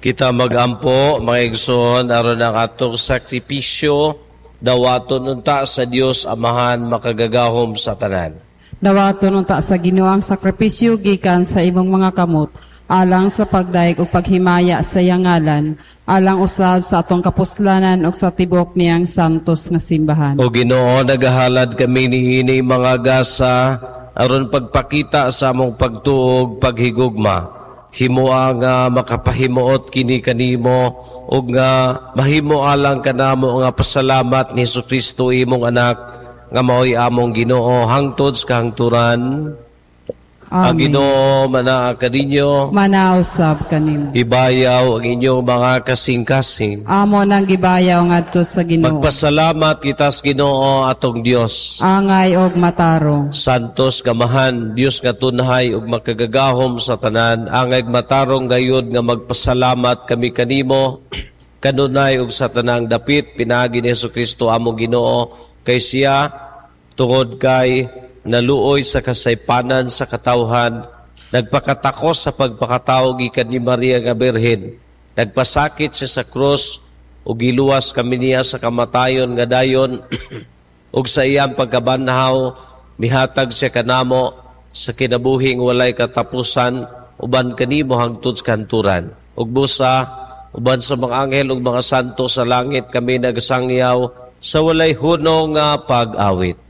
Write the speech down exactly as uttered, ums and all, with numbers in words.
Kita magampo, mga igsoon, aron ang atong sakripisyo, dawaton unta sa Dios Amahan makagagahom sa tanan. Dawaton unta sa Ginoo ang sakripisyo gikan sa imong mga kamot, alang sa pagdaig ug paghimaya sa iyang ngalan, alang usab sa atong kapuslanan ug sa tibok niyang santos nga simbahan. O Ginoo, nagahalad kami niini mga gasa, aron pagpakita sa among pagtuog, paghigugma. Himoa nga makapahimuot kini kanimo o nga mahimo alang kanamo nga pasalamat ni Jesucristo imong anak nga maoy among Ginoo hangtod sa kahangturan. Ang Ginoo manaa kaninyo, manausab kanimo. Ibayaw ang inyong mga kasing-kasing. Amo nang gibayaw ngadto sa Ginoo. Magpasalamat kita sa Ginoo atong Dios. Angay og matarong. Santos gamahan, Dios nga tunhay ug makagagahom sa tanan, angay matarong gayud nga magpasalamat kami kanimo kanunay ug sa tanang dapit pinaagi ni Jesucristo among Ginoo kay siya tungod kay naluoy sa kasaypanan sa katawhan, nagpakatakos sa pagpakatao gikan ni Maria nga Birhen, nagpasakit siya sa krus ug giluwas kami niya sa kamatayon nga dayon ug sa iyang pagkabanhaw mihatag siya kanamo sa kinabuhing walay katapusan uban kanimo hangtod sa kanturan. Ug busa uban sa mga anghel ug mga santo sa langit kami nagsangyaw sa walay hunong nga pag-awit.